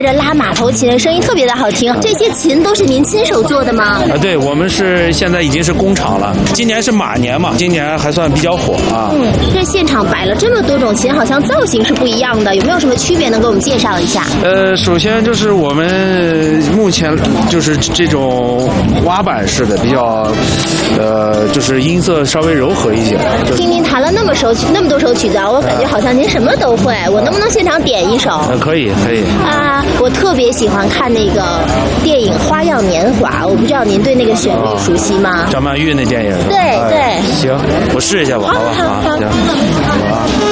这拉马头琴的声音特别的好听，这些琴都是您亲手做的吗？ 对，我们是现在已经是工厂了。今年是马年嘛，今年还算比较火啊。 这现场摆了这么多种琴，好像造型是不一样的，有没有什么区别能给我们介绍一下？ 首先就是我们目前就是这种花板式的，比较就是音色稍微柔和一些。 听您弹了那么多首曲子啊，我感觉好像您什么都会。我能不能现场点一首？ 可以。 啊，我特别喜欢看那个电影《花样年华》，我不知道您对那个旋律熟悉吗？ 张曼玉那电影。 对。 行，我试一下吧，好吧？ 好。